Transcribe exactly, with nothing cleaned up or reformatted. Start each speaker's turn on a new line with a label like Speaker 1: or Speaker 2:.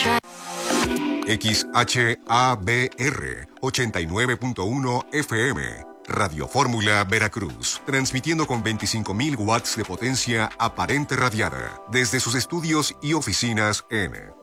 Speaker 1: X H A B R ochenta y nueve punto uno F M, Radio Fórmula Veracruz, transmitiendo con veinticinco mil watts de potencia aparente radiada desde sus estudios y oficinas en